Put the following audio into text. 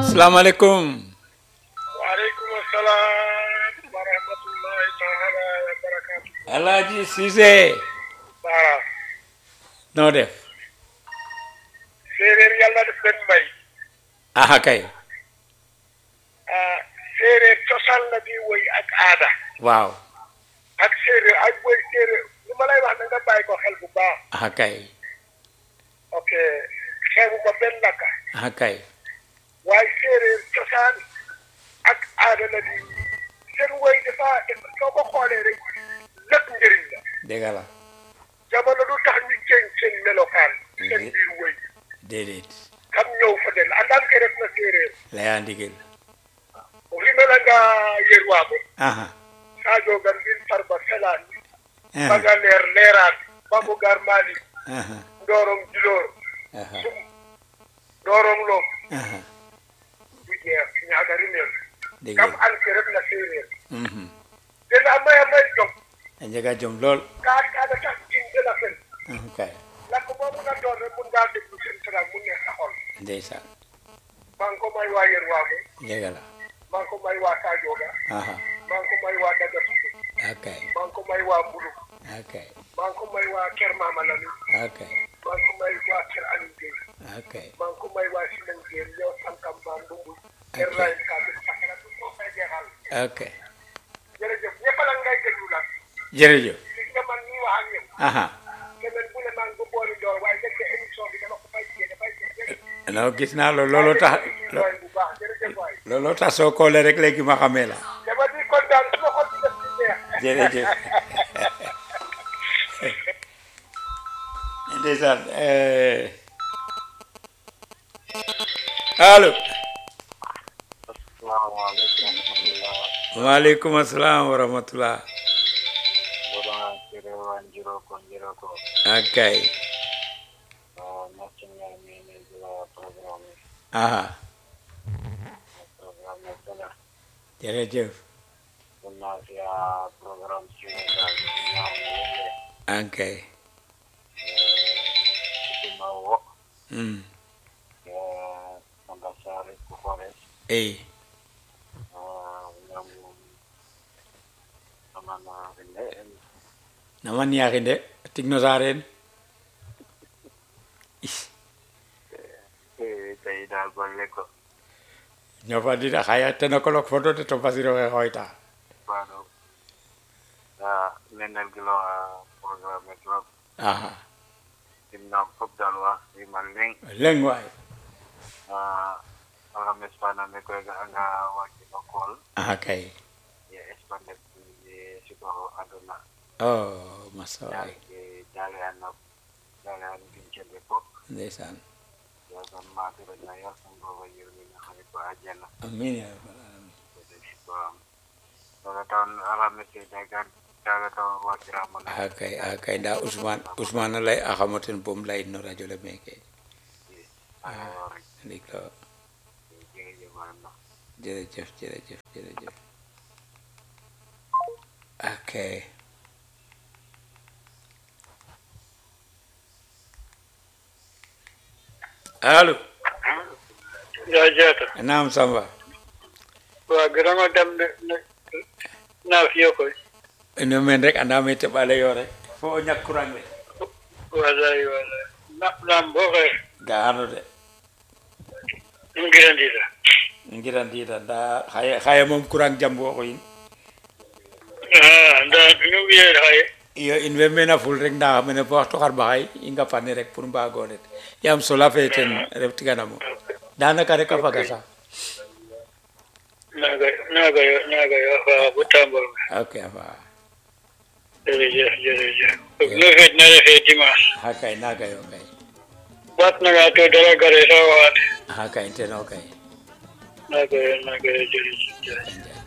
salaamaaleykum. waaleykum salaam wa rahmatullahi taala wa barakaatu. Alaaji Cissé. waaw. noo def. séeréer yàlla def leen mbay. aha kay. séeréer cosaan la di woy ak aada. waaw. ak séeréer ak woy séeréer lu ma lay wax na nga bàyyi ko xel bu baax. aha kay. ok xeebu ko benn naka. aha kay. waaye séeréer cosaan ak aada la di seen woy dafa soo ko xoolee rek lépp njëriñ la. dégg la. jamono du tax ñu ceeñ seen melokaan. seen biir woy. déedéet. kam ñëw fa den andaan ke ref na séeréer. layaa ndigil. o ximelanga yerwaamo aha. Sadio Gan bin Farba Felaan aha. baga leer leeraan Babou Gar Malick aha. Ndorong Djilor aha. Sum Ndorong Lom aha. du jeex ñaagari neel dégg kam la. an ke ref na séeréer mhm. den a may jom a njega jom lool. kaaga tax in de la fen aha kay. lakk boo mun a doon rek mun ngaa déglu seen traag mu neex sa xol ndeysaan. maa ngi ko may waa yerwaamo dégg la. maa ngi ko may waa Sadio Ga aha. maa ngi ko may waa Daga Sugu okay. maa ngi ko may waa Mbulu okay. maa ngi ko may waa Kër Mama Lamine okay. maa ngi ko may waa Kër Aliou Gueye okay. maa ngi ko may waa Sinan Gueye yow Sankam Ba Ndumbu. Kër Laye Kaabi Sakala du moo fay jeexal. okay. jërëjëf ñëpp la ngay déglu nag. jërëjëf. gis nga man ñuy wax ak ñoom. aha. semaine bu ne maa ngi ko boole door waaye dëgg émission bi dama ko fay jiyee dafay jiyee. non gis naa looloo tax bu baax jërëjëf waay. looloo tax soo koolee rek léegi ma xamee la. dama di kontaan su ma xol di def ci neex. jërëjëf. ndeysaan. allo. asalaamaaleykum. waaleykum asalaam wa rahmatulah. akay. aha. jërëjëf. akay. eh. naman yaakinde tigno saaren ñofadida xaya teno kolok foto te to basiro xe xoyta aha. leng waay. aha kay. oh masa waay. ndeysaan. amin ya rabbal alamin. akay nda Ousmane lay a xamoten bom lay no radio le meke ndik lo. jërëjëf jërëjëf jërëjëf. akay. allo. jaajëf. naam Samba. waa gërëm dem naa fi koy. no men rek anda me teɓale yo rek fo o ñak courant le. walay naam bo xeer. ga'ano de. ngirandida nda xaye moom courant jambu o xoyin. nda nu mbiye xaye. iyo in way mena ful rek nda mene bo waxtu xar baxay i ngapane rek pour mbago net yaam sola fe ten ref tiganamo danaka rek a faga sax. naga yo fa bu tambor. ok a faa. jërëjëf. no feet na refee dimanche. ha kay naga yo kay. wat naga to dara gare sa waat. ha kay teno kay. naga yo jërëjëf.